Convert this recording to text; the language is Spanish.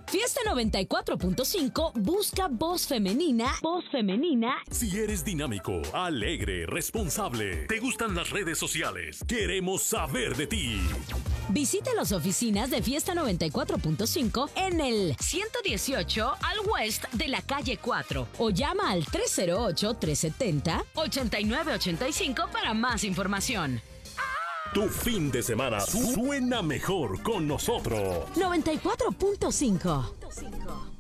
Fiesta 94.5 busca voz femenina. Voz femenina. Si eres dinámico, alegre, responsable, te gustan las redes sociales, queremos saber de ti. Visita las oficinas de Fiesta 94.5 en el 118 al West de la calle 4 o llama al 308-370-8985 para más información. Tu fin de semana suena mejor con nosotros. 94.5